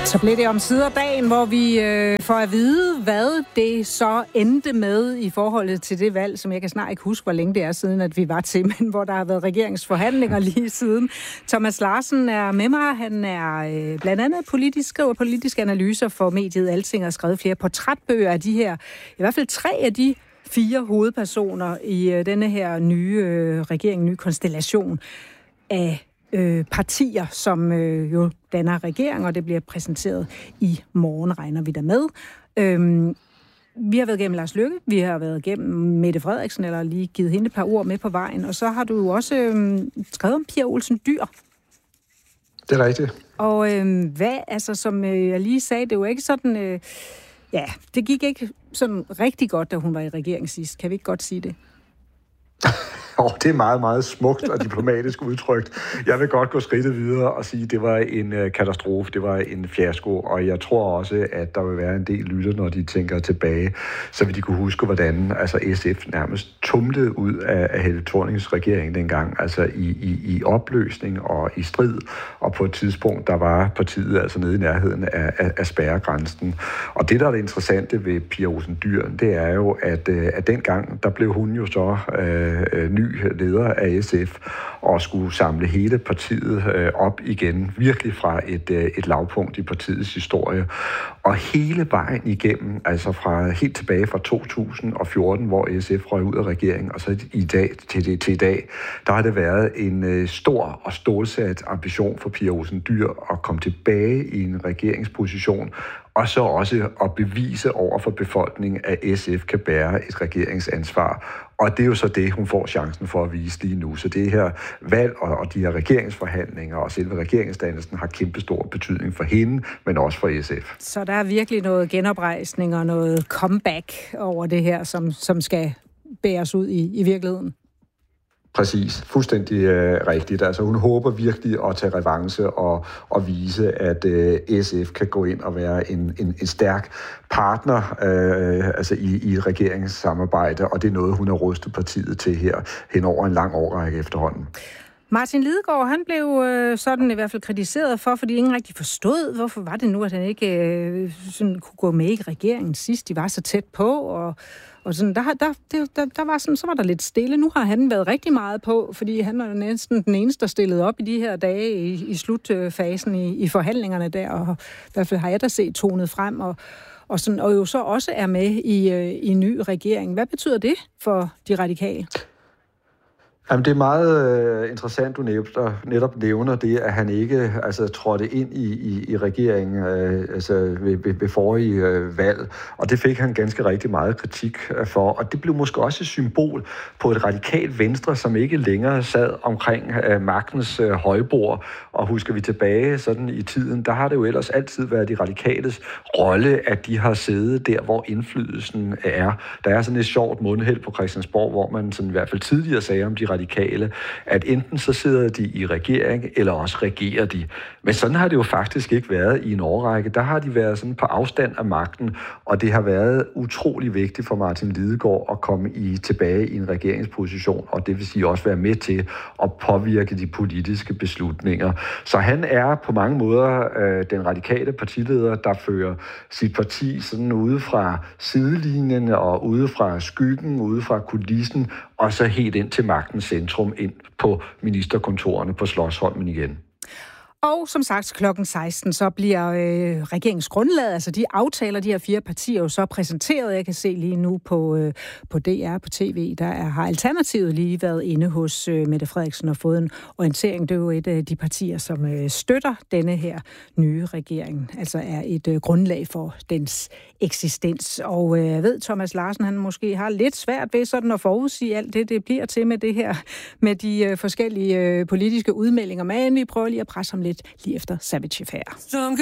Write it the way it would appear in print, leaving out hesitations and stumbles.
Så blev det omsider dagen, hvor vi får at vide, hvad det så endte med i forholdet til det valg, som jeg kan snart ikke huske, hvor længe det er siden, at vi var til, men hvor der har været regeringsforhandlinger lige siden. Thomas Larsen er med mig. Han er blandt andet skriver politiske analyser for mediet Alting og har skrevet flere portrætbøger af de her, i hvert fald 3 af de 4 hovedpersoner i denne her nye regering, nye konstellation af partier, som jo danner regering, og det bliver præsenteret i morgen, regner vi der med. Vi har været gennem Lars Løkke, vi har været gennem Mette Frederiksen, eller lige givet hende et par ord med på vejen, og så har du jo også skrevet om Pia Olsen Dyhr. Det er rigtigt. Og som jeg lige sagde, det var ikke sådan, det gik ikke sådan rigtig godt, da hun var i regering sidst. Kan vi ikke godt sige det? Det er meget, meget smukt og diplomatisk udtrykt. Jeg vil godt gå skridtet videre og sige, at det var en katastrofe, det var en fiasko, og jeg tror også, at der vil være en del lytter, når de tænker tilbage, så vil de kunne huske, hvordan SF nærmest tumlede ud af Helle Thornings regering dengang, i opløsning og i strid, og på et tidspunkt, der var partiet nede i nærheden af spærregrænsen. Og det, der er det interessante ved Pia Olsen Dyhr, det er jo, at dengang, der blev hun jo så ny leder af SF og skulle samle hele partiet op igen, virkelig fra et lavpunkt i partiets historie. Og hele vejen igennem, helt tilbage fra 2014, hvor SF røg ud af regeringen, og så i dag til i dag, der har det været en stor og stålsat ambition for Pia Olsen Dyhr at komme tilbage i en regeringsposition, og så også at bevise over for befolkningen, at SF kan bære et regeringsansvar. Og det er jo så det, hun får chancen for at vise lige nu. Så det her valg og de her regeringsforhandlinger og selve regeringsdannelsen har kæmpestor betydning for hende, men også for SF. Så der er virkelig noget genoprejsning og noget comeback over det her, som skal bæres ud i virkeligheden. Præcis. Fuldstændig rigtigt. Hun håber virkelig at tage revanche og vise, at SF kan gå ind og være en stærk partner i et regeringssamarbejde, og det er noget, hun har rustet partiet til her hen over en lang årrække efterhånden. Martin Lidegaard, han blev sådan i hvert fald kritiseret for, fordi ingen rigtig forstod, hvorfor var det nu, at han ikke sådan kunne gå med i regeringen sidst. De var så tæt på, og sådan, der var sådan, så var der lidt stille. Nu har han været rigtig meget på, fordi han var næsten den eneste, der stillede op i de her dage i slutfasen i forhandlingerne der, og i hvert fald har jeg da set tonet frem, og jo så også er med i en ny regering. Hvad betyder det for de radikale? Jamen, det er meget interessant, du netop nævner det, at han ikke trådte ind i regeringen ved forrige valg, og det fik han ganske rigtig meget kritik for, og det blev måske også et symbol på et radikalt venstre, som ikke længere sad omkring magtens højbord, og husker vi tilbage sådan i tiden, der har det jo ellers altid været de radikales rolle, at de har siddet der, hvor indflydelsen er. Der er sådan et sjovt mundheld på Christiansborg, hvor man sådan i hvert fald tidligere sagde om de radikale, at enten så sidder de i regering, eller også regerer de. Men sådan har det jo faktisk ikke været i en årrække. Der har de været sådan på afstand af magten, og det har været utrolig vigtigt for Martin Lidegaard at komme tilbage i en regeringsposition, og det vil sige også være med til at påvirke de politiske beslutninger. Så han er på mange måder den radikale partileder, der fører sit parti sådan ude fra sidelinjen og ude fra skyggen, ude fra kulissen, og så helt ind til magtens centrum, ind på ministerkontorerne på Slotsholmen igen. Og som sagt, klokken 16, så bliver regeringsgrundlaget, altså de aftaler, de her 4 partier jo så præsenteret. Jeg kan se lige nu på DR, på TV, har Alternativet lige været inde hos Mette Frederiksen og fået en orientering. Det er jo et af de partier, som støtter denne her nye regering, altså er et grundlag for dens eksistens. Og jeg ved, Thomas Larsen, han måske har lidt svært ved sådan at forudsige alt det bliver til med det her, med de forskellige politiske udmeldinger. Men vi prøver lige at presse ham lidt lige efter Savage Affair.